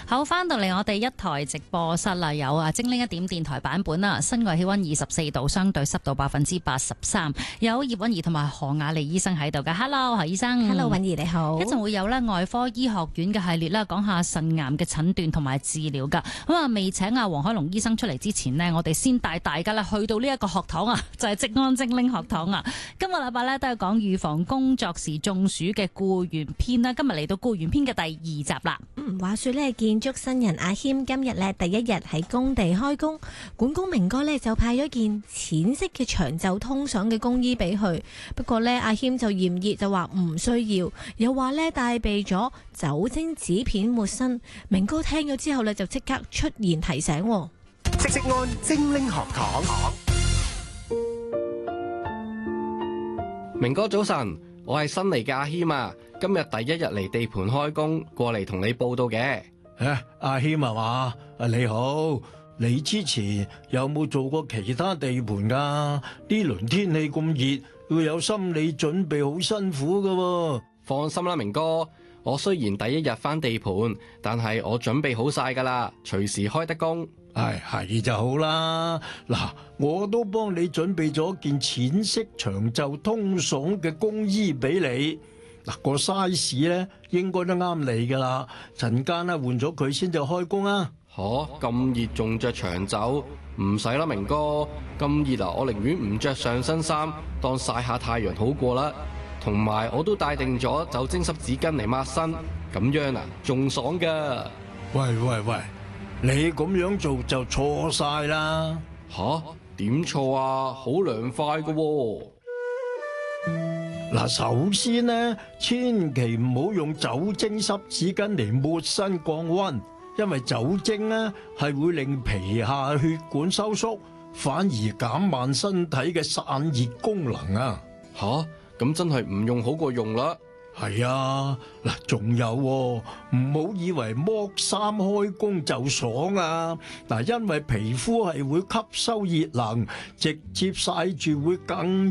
好，翻到嚟我哋一台直播室啦，有啊精靈一點電台版本啦，室外氣溫24度，相對濕度83%，有葉韻儀同埋何雅莉醫生喺度噶。Hello， 何醫生。 Hello， 韻儀你好。 一陣會有咧外科醫學院嘅系列啦，講下腎癌嘅診斷同埋治療噶。咁啊，未請阿黃海龍醫生出嚟之前呢，我哋先帶大家啦去到呢一個學堂啊，就係職安精靈學堂啊。今個禮拜咧都係講預防工作時中暑嘅僱員篇啦，今日嚟到僱員篇嘅第2集啦。 話說咧，建築新人阿謙今日咧第一日喺工地開工，管工明哥咧就派咗件淺色嘅長袖通爽嘅工衣俾佢。不過咧，阿謙就嫌熱，就話唔需要，又話咧帶備咗酒精紙片抹身。明哥聽咗之後咧就即刻出言提醒。 職安精靈學堂， 明哥早晨，我係新嚟嘅阿謙啊。今日第一日嚟地盤開工，過嚟同你報道嘅。 阿謙係嘛？你好，你之前有冇做過其他地盤噶？呢輪天氣咁熱，要有心理準備，好辛苦噶。 放心啦，明哥，我雖然第一日返地盤，但係我準備好晒噶啦，隨時開得工。 係就好啦。嗱，我都幫你準備咗件淺色長袖通爽嘅工衣俾你。嗱，個 size 咧應該都啱你噶啦。陣間咧換咗佢先就開工啊。 咁熱仲着長袖？唔使啦，明哥。咁熱啊，我寧願唔着上身衫，當曬下太陽好過啦。同埋我都帶定咗酒精濕紙巾嚟抹身，咁樣啊仲爽噶。 喂，你咁樣做就錯晒啦。 點錯啊？好涼快噶喎。 嗱，首先呢，千祈唔好用酒精濕紙巾嚟抹身降溫，因為酒精呢係會令皮下血管收縮，反而減慢身體嘅散熱功能啊。 咁真係唔用好過用啦。 係啊，嗱，仲有唔好以為剝衫開工就爽啊。嗱，因為皮膚係會吸收熱能，直接曬住會更